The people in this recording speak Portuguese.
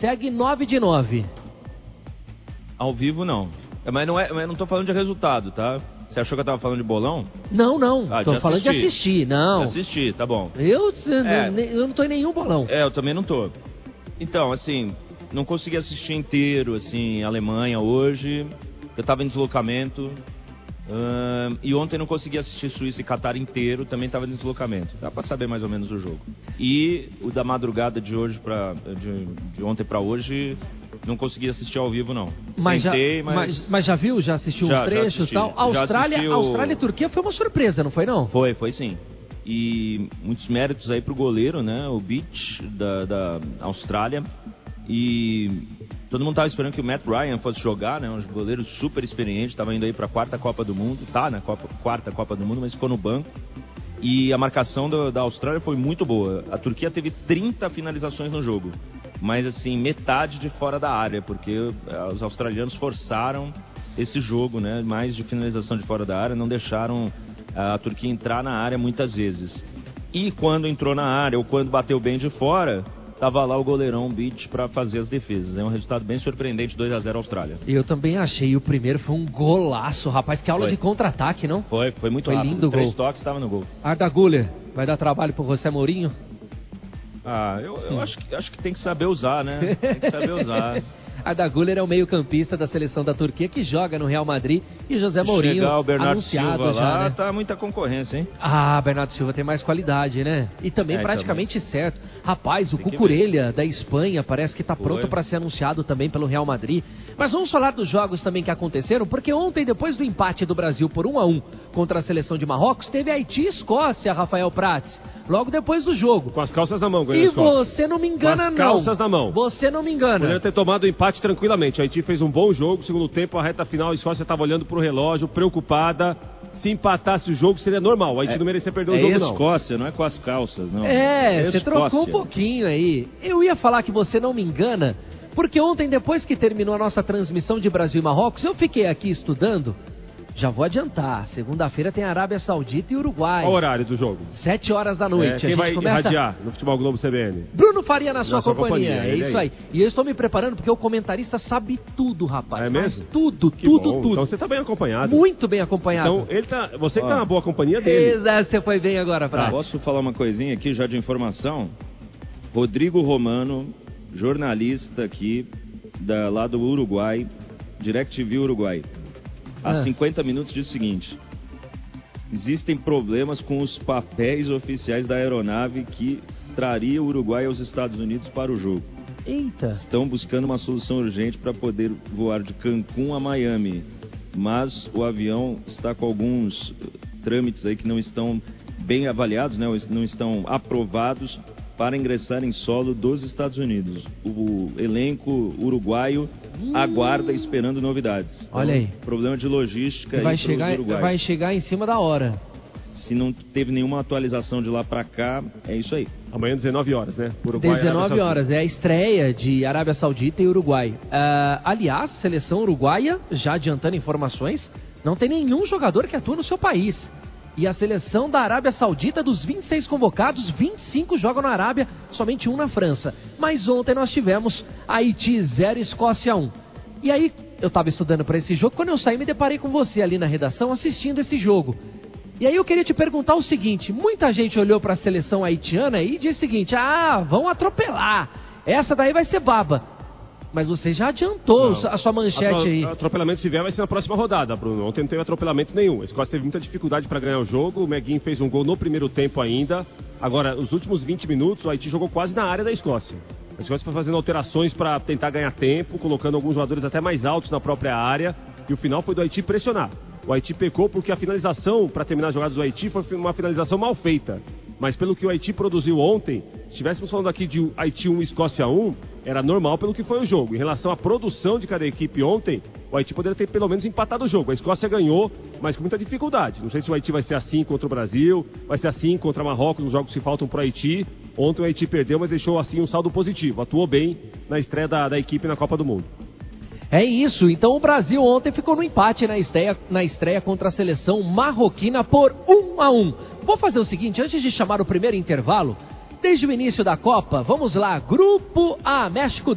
segue 9 de 9. Ao vivo, não. Mas não tô falando de resultado, tá? Você achou que eu tava falando de bolão? Não. Tô falando de assistir, não. De assistir, tá bom. Eu não tô em nenhum bolão. Eu também não tô. Então, assim, não consegui assistir inteiro, assim, Alemanha hoje. Eu tava em deslocamento. E ontem não consegui assistir Suíça e Catar inteiro, também estava em deslocamento. Dá para saber mais ou menos o jogo. E o da madrugada de hoje de ontem para hoje, não consegui assistir ao vivo, não. Mas já viu? Já assistiu uns trechos e tal? Austrália e Turquia foi uma surpresa, não foi não? Foi sim. E muitos méritos aí pro goleiro, né? O Beach da Austrália. E todo mundo estava esperando que o Matt Ryan fosse jogar, né? Um goleiro super experiente, estava indo aí para a quarta Copa do Mundo, quarta Copa do Mundo, mas ficou no banco. E a marcação da Austrália foi muito boa. A Turquia teve 30 finalizações no jogo, mas assim, metade de fora da área, porque os australianos forçaram esse jogo, né? Mais de finalização de fora da área, não deixaram a Turquia entrar na área muitas vezes. E quando entrou na área ou quando bateu bem de fora, tava lá o goleirão Beach para fazer as defesas. É um resultado bem surpreendente, 2-0 Austrália. Eu também achei. O primeiro foi um golaço, rapaz. Que aula de contra-ataque, não? Foi muito rápido. Lindo. 3 toques, estava no gol. Arda Güler, vai dar trabalho pro José Mourinho? Eu acho que tem que saber usar, né? Tem que saber usar. Arda Güler é o meio-campista da seleção da Turquia que joga no Real Madrid e José Mourinho chegar o Bernardo anunciado Silva já, lá, né? Tá muita concorrência, hein? Bernardo Silva tem mais qualidade, né? E também praticamente certo. Rapaz, o Tem Cucurella da Espanha parece que tá pronto para ser anunciado também pelo Real Madrid. Mas vamos falar dos jogos também que aconteceram, porque ontem, depois do empate do Brasil por 1-1 contra a seleção de Marrocos, teve Haiti e Escócia, Rafael Prats. Logo depois do jogo. Com as calças na mão, ganhou E a Escócia. você não me engana, não. Com as calças na mão. Você não me engana. Poderia ter tomado o empate tranquilamente. A Haiti fez um bom jogo. Segundo tempo, a reta final, a Escócia estava olhando pro relógio, preocupada. Se empatasse o jogo, seria normal. A Haiti não merecia perder o jogo, não. É Escócia, não é com as calças, não. Você trocou um pouquinho aí. Eu ia falar que você não me engana, porque ontem, depois que terminou a nossa transmissão de Brasil e Marrocos, eu fiquei aqui estudando. Já vou adiantar. Segunda-feira tem Arábia Saudita e Uruguai. Qual o horário do jogo? 7 horas da noite. Quem vai irradiar no Futebol Globo CBN? Bruno Faria na sua companhia. É ele isso aí. E eu estou me preparando porque o comentarista sabe tudo, rapaz. É mesmo? Tudo. Então você está bem acompanhado. Muito bem acompanhado. Então você que está na boa companhia dele. Exato, você foi bem agora, Prats. Posso falar uma coisinha aqui já de informação? Rodrigo Romano, jornalista aqui lá do Uruguai, DirecTV Uruguai. Há 50 minutos diz o seguinte: existem problemas com os papéis oficiais da aeronave que traria o Uruguai aos Estados Unidos para o jogo. Eita! Estão buscando uma solução urgente para poder voar de Cancún a Miami, mas o avião está com alguns trâmites aí que não estão bem avaliados, né? Não estão aprovados para ingressar em solo dos Estados Unidos. O elenco uruguaio aguarda esperando novidades. Então, olha aí. Problema de logística vai chegar em cima da hora. Se não teve nenhuma atualização de lá para cá, é isso aí. Amanhã 19 horas, né? Uruguai, 19 horas, é a estreia de Arábia Saudita e Uruguai. Aliás, seleção uruguaia, já adiantando informações, não tem nenhum jogador que atua no seu país. E a seleção da Arábia Saudita, dos 26 convocados, 25 jogam na Arábia, somente 1 na França. Mas ontem nós tivemos Haiti 0, Escócia 1. E aí, eu estava estudando para esse jogo, quando eu saí me deparei com você ali na redação assistindo esse jogo. E aí eu queria te perguntar o seguinte: muita gente olhou para a seleção haitiana e disse o seguinte: vão atropelar, essa daí vai ser baba. Mas você já adiantou a sua manchete aí. Atropelamento, se vier, vai ser na próxima rodada, Bruno. Ontem não teve atropelamento nenhum. A Escócia teve muita dificuldade para ganhar o jogo. O Meguin fez um gol no primeiro tempo ainda. Agora, os últimos 20 minutos, o Haiti jogou quase na área da Escócia. A Escócia foi fazendo alterações para tentar ganhar tempo, colocando alguns jogadores até mais altos na própria área. E o final foi do Haiti pressionar. O Haiti pecou porque a finalização para terminar as jogadas do Haiti foi uma finalização mal feita. Mas pelo que o Haiti produziu ontem, se estivéssemos falando aqui de Haiti 1 e Escócia 1, era normal pelo que foi o jogo. Em relação à produção de cada equipe ontem, o Haiti poderia ter pelo menos empatado o jogo. A Escócia ganhou, mas com muita dificuldade. Não sei se o Haiti vai ser assim contra o Brasil, vai ser assim contra Marrocos, nos jogos que faltam para o Haiti. Ontem o Haiti perdeu, mas deixou assim um saldo positivo. Atuou bem na estreia da equipe na Copa do Mundo. É isso, então o Brasil ontem ficou no empate na estreia contra a seleção marroquina por 1-1. Vou fazer o seguinte, antes de chamar o primeiro intervalo, desde o início da Copa, vamos lá, Grupo A, México